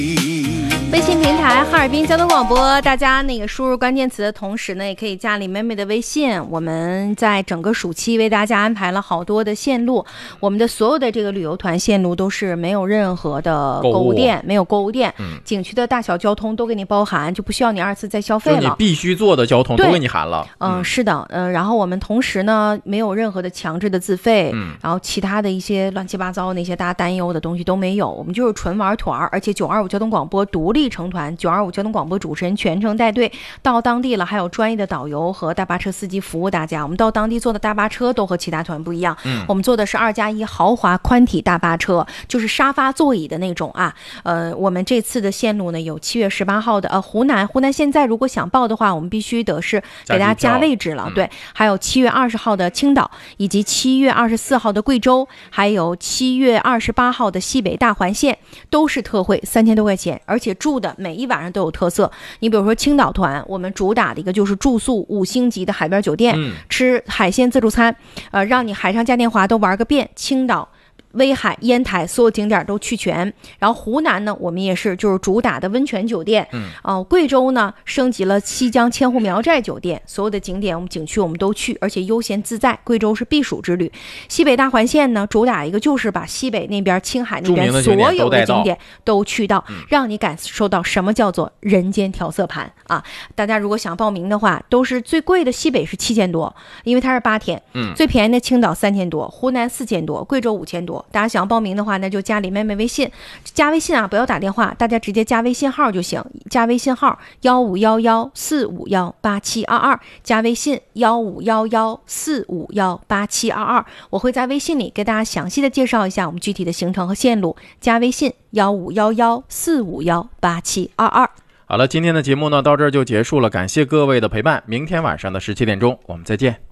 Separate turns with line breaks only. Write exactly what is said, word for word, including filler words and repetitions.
微信平台哈尔滨交通广播，大家那个输入关键词的同时呢，也可以加李妹妹的微信。我们在整个暑期为大家安排了好多的线路，我们的所有的这个旅游团线路都是没有任何的购物店，没有购物店、嗯、景区的大小交通都给你包含，就不需要你二次再消费了，
就你必须做的交通都给你含了。
嗯、呃，是的，呃，然后我们同时呢没有任何的强制的自费，嗯，然后其他的一些乱七八糟那些大家担忧的东西都没有，我们就是纯玩团，而且九二五交通广播独立成团，九二五交通广播主持人全程带队到当地了，还有专业的导游和大巴车司机服务大家。我们到当地坐的大巴车都和其他团不一样，嗯，我们坐的是二加一豪华宽体大巴车，就是沙发座椅的那种啊。呃，我们这次的线路呢有七月十八号的呃湖南，湖南现在如果想报的话，我们必须得是给大家加位置了，对，还有七月二十号的青岛，以及七月二十四号的贵州，还有七月二十八号的西北大环线，都是特惠三千多块钱，而且住的每一晚上都有特色。你比如说青岛团，我们主打的一个就是住宿五星级的海边酒店，嗯、吃海鲜自助餐，呃，让你海上嘉年华都玩个遍。青岛、威海、烟台所有景点都去全。然后湖南呢，我们也是就是主打的温泉酒店，嗯，呃，贵州呢升级了西江千户苗寨酒店，所有的景点我们景区我们都去，而且悠闲自在，贵州是避暑之旅。西北大环线呢，主打一个就是把西北那边青海那边所有的景点都去到，让你感受到什么叫做人间调色盘啊！大家如果想报名的话，都是最贵的西北是七千多，因为它是八天，嗯，最便宜的青岛三千多，湖南四千多，贵州五千多。大家想要报名的话，那就加李妹妹微信，加微信啊，不要打电话，大家直接加微信号就行，加微信号幺五幺幺四五幺八七二二，加微信幺五幺幺四五幺八七二二，我会在微信里给大家详细的介绍一下我们具体的行程和线路，加微信幺五幺幺四五幺八七二二。
好了，今天的节目呢到这儿就结束了，感谢各位的陪伴，明天晚上的十七点钟我们再见。